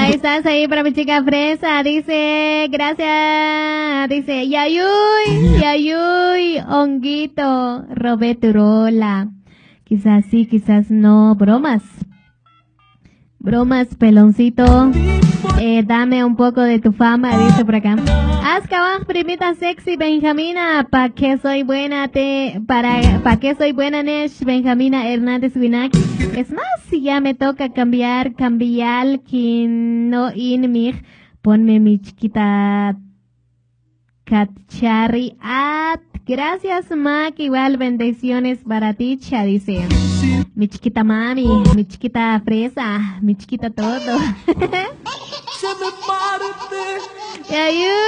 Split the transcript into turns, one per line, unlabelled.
Ahí estás ahí para mi chica fresa. Dice, gracias. Dice, yayuy, honguito, Robeturola. Quizás sí, quizás no. Bromas, peloncito. Dame un poco de tu fama, dice por acá. Azkaban, primita sexy, Benjamina. ¿Pa' qué soy buena? ¿Pa' qué soy buena, Nesh? Benjamina Hernández Winac. Es más, si ya me toca cambiar, que no in mig. Ponme mi chiquita Katchari. Gracias, Mac. Igual bendiciones para ti, dice. Mi chiquita mami, mi chiquita fresa, mi chiquita todo.